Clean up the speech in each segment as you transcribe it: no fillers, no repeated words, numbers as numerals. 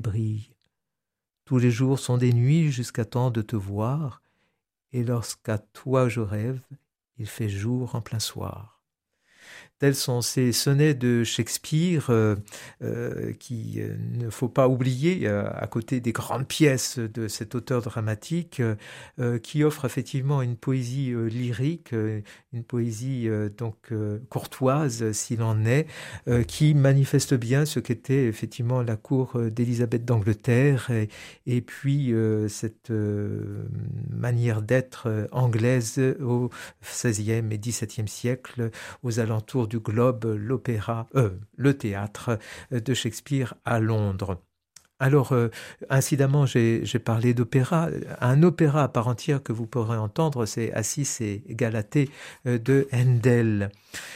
brille. Tous les jours sont des nuits jusqu'à temps de te voir, et lorsqu'à toi je rêve, il fait jour en plein soir. Tels sont ces sonnets de Shakespeare qui ne faut pas oublier à côté des grandes pièces de cet auteur dramatique qui offre effectivement une poésie lyrique, une poésie courtoise s'il en est, qui manifeste bien ce qu'était effectivement la cour d'Élisabeth d'Angleterre et puis cette manière d'être anglaise au XVIe et XVIIe siècle aux alentours du Globe, le théâtre de Shakespeare à Londres. Alors, incidemment, j'ai parlé d'opéra. Un opéra à part entière que vous pourrez entendre, c'est Acis et Galatée de Handel.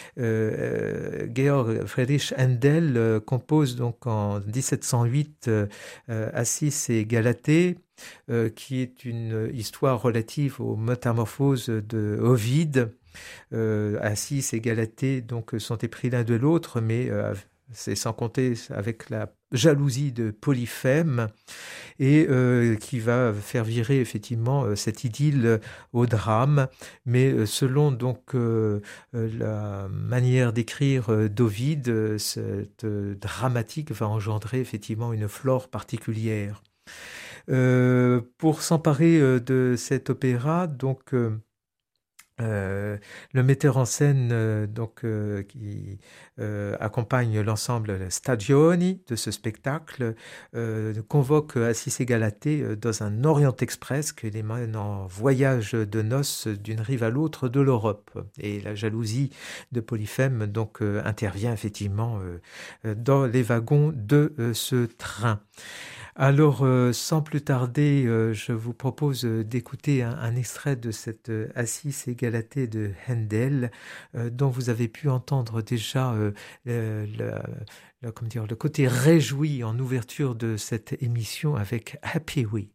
Georg Friedrich Handel compose donc en 1708 Acis et Galatée, qui est une histoire relative aux métamorphoses de Ovide. Acis et Galatée donc sont épris l'un de l'autre, mais c'est sans compter avec la jalousie de Polyphème et qui va faire virer effectivement cette idylle au drame, mais selon donc la manière d'écrire d'Ovide, cette dramatique va engendrer effectivement une flore particulière. Pour s'emparer de cet opéra, donc le metteur en scène qui accompagne l'ensemble Stagioni de ce spectacle convoque Acis et Galatée dans un Orient Express qui les mène en voyage de noces d'une rive à l'autre de l'Europe. Et la jalousie de Polyphème donc intervient effectivement dans les wagons de ce train. Alors, sans plus tarder, je vous propose d'écouter un extrait de cette Acis et Galatée de Handel, dont vous avez pu entendre déjà le côté réjoui en ouverture de cette émission avec Happy Wee.